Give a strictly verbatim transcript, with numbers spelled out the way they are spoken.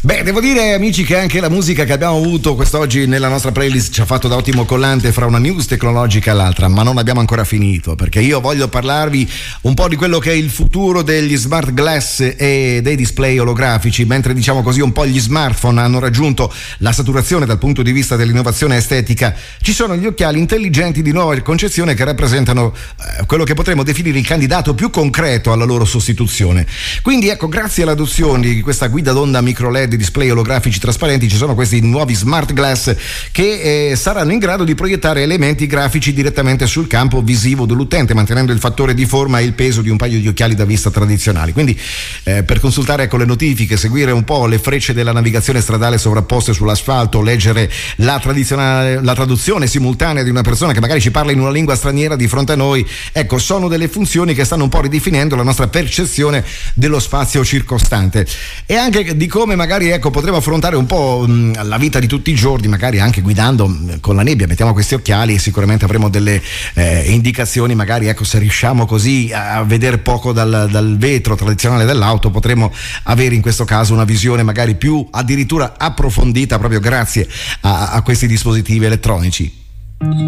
Beh, devo dire, amici, che anche la musica che abbiamo avuto quest'oggi nella nostra playlist ci ha fatto da ottimo collante fra una news tecnologica e l'altra, ma non abbiamo ancora finito, perché io voglio parlarvi un po' di quello che è il futuro degli smart glass e dei display olografici. Mentre, diciamo così, un po' gli smartphone hanno raggiunto la saturazione dal punto di vista dell'innovazione estetica, ci sono gli occhiali intelligenti di nuova concezione che rappresentano eh, quello che potremmo definire il candidato più concreto alla loro sostituzione. Quindi ecco, grazie all'adozione di questa guida d'onda micro L E D, display olografici trasparenti, ci sono questi nuovi smart glass che eh, saranno in grado di proiettare elementi grafici direttamente sul campo visivo dell'utente, mantenendo il fattore di forma e il peso di un paio di occhiali da vista tradizionali. Quindi eh, per consultare ecco le notifiche, seguire un po' le frecce della navigazione stradale sovrapposte sull'asfalto, leggere la tradizionale la traduzione simultanea di una persona che magari ci parla in una lingua straniera di fronte a noi, ecco, sono delle funzioni che stanno un po' ridefinendo la nostra percezione dello spazio circostante e anche di come magari ecco potremo affrontare un po' mh, la vita di tutti i giorni, magari anche guidando mh, con la nebbia. Mettiamo questi occhiali e sicuramente avremo delle eh, indicazioni, magari ecco, se riusciamo così a vedere poco dal, dal vetro tradizionale dell'auto, potremo avere in questo caso una visione magari più addirittura approfondita proprio grazie a, a questi dispositivi elettronici.